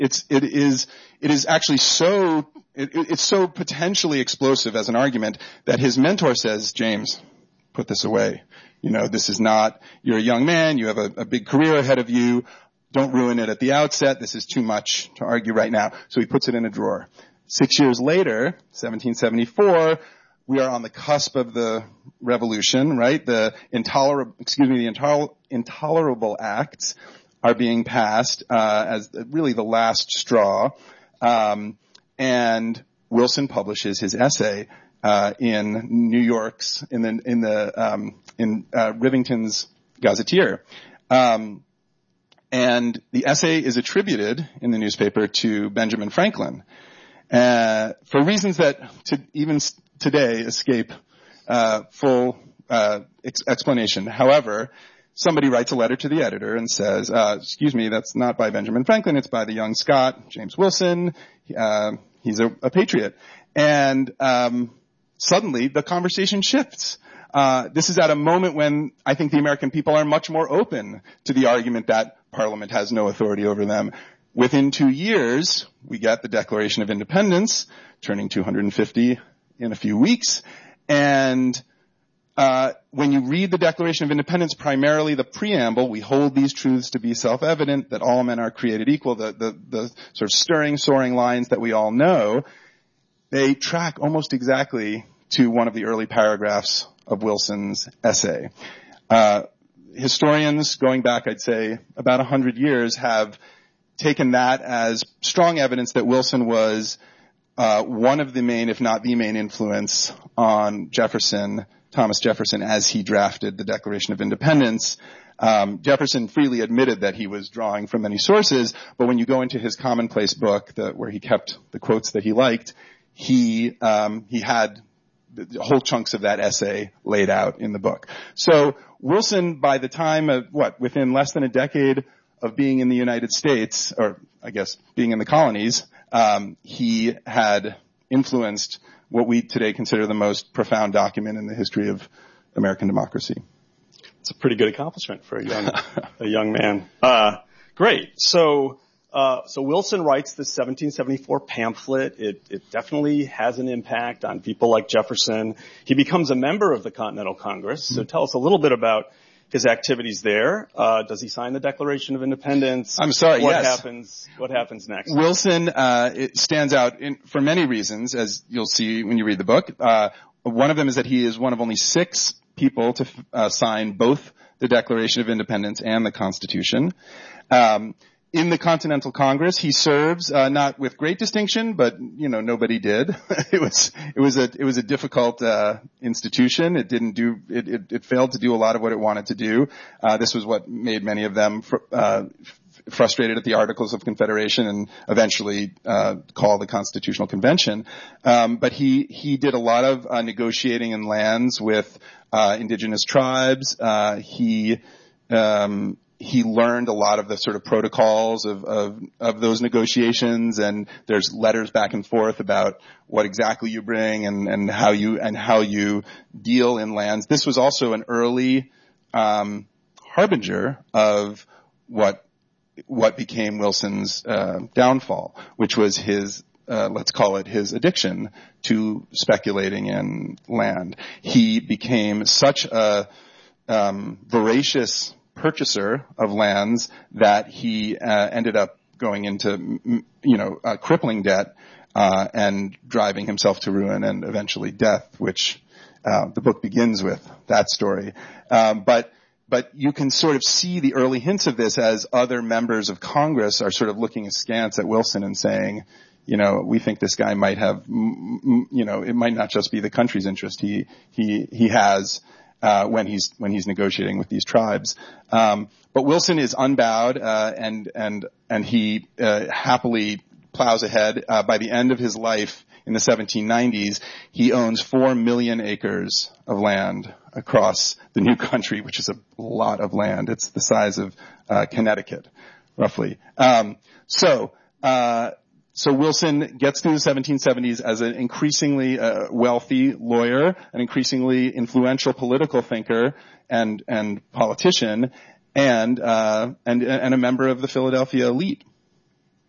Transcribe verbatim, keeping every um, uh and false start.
it's it is it is actually so it, it's so potentially explosive as an argument that his mentor says, James, put this away. You know, this is not, you're a young man, you have a, a big career ahead of you, don't ruin it at the outset, this is too much to argue right now. So he puts it in a drawer. Six years later, seventeen seventy-four, we are on the cusp of the revolution, right? The intolerable, excuse me, the intoler- intolerable acts are being passed, uh, as really the last straw. Um, and Wilson publishes his essay Uh, in New York's, in the, in the, um, in, uh, Rivington's Gazetteer. Um, and the essay is attributed in the newspaper to Benjamin Franklin, uh, for reasons that to even s- today escape, uh, full, uh, ex- explanation. However, somebody writes a letter to the editor and says, uh, excuse me, that's not by Benjamin Franklin, it's by the young Scot, James Wilson, uh, he's a, a patriot. And, um, suddenly the conversation shifts. Uh, this is at a moment when I think the American people are much more open to the argument that Parliament has no authority over them. Within two years, we get the Declaration of Independence, turning two hundred fifty in a few weeks. And uh, when you read the Declaration of Independence, primarily the preamble, we hold these truths to be self-evident, that all men are created equal, the, the, the sort of stirring, soaring lines that we all know, they track almost exactly to one of the early paragraphs of Wilson's essay. Uh, historians, going back, I'd say, about a hundred years, have taken that as strong evidence that Wilson was uh, one of the main, if not the main influence on Jefferson, Thomas Jefferson, as he drafted the Declaration of Independence. Um, Jefferson freely admitted that he was drawing from many sources, but when you go into his commonplace book, the, where he kept the quotes that he liked, he um, he had whole chunks of that essay laid out in the book. So Wilson, by the time of, what, within less than a decade of being in the United States, or I guess being in the colonies, um, he had influenced what we today consider the most profound document in the history of American democracy. It's a pretty good accomplishment for a young, a young man. Uh, great. So, Uh, so Wilson writes this seventeen seventy-four pamphlet. It, it definitely has an impact on people like Jefferson. He becomes a member of the Continental Congress. So tell us a little bit about his activities there. Uh, does he sign the Declaration of Independence? I'm sorry, what yes. happens, what happens next? Wilson, uh, it stands out in, for many reasons, as you'll see when you read the book. Uh, one of them is that he is one of only six people to uh, sign both the Declaration of Independence and the Constitution. Um, In the Continental Congress, he serves, uh, not with great distinction, but, you know, nobody did. it was, it was a, it was a difficult, uh, institution. It didn't do, it, it, it failed to do a lot of what it wanted to do. Uh, this was what made many of them, fr- uh, frustrated at the Articles of Confederation and eventually, uh, call the Constitutional Convention. Um, but he, he did a lot of, uh, negotiating in lands with, uh, indigenous tribes. Uh, he, um, He learned a lot of the sort of protocols of, of, of those negotiations, and there's letters back and forth about what exactly you bring and, and how you, and how you deal in lands. This was also an early, um, harbinger of what, what became Wilson's, uh, downfall, which was his, uh, let's call it his addiction to speculating in land. He became such a, um, voracious purchaser of lands that he uh, ended up going into, you know, uh, crippling debt uh, and driving himself to ruin and eventually death, which uh, the book begins with that story. Um, but but you can sort of see the early hints of this as other members of Congress are sort of looking askance at Wilson and saying, you know, we think this guy might have, you know, it might not just be the country's interest he he he has. Uh, when he's when he's negotiating with these tribes, um, but Wilson is unbowed, uh, and and and he uh, happily plows ahead. Uh, by the end of his life, in the seventeen nineties, he owns four million acres of land across the new country, which is a lot of land. It's the size of uh, Connecticut, roughly. Um, so. Uh, So Wilson gets through the seventeen seventies as an increasingly uh, wealthy lawyer, an increasingly influential political thinker and and politician, and uh, and and a member of the Philadelphia elite.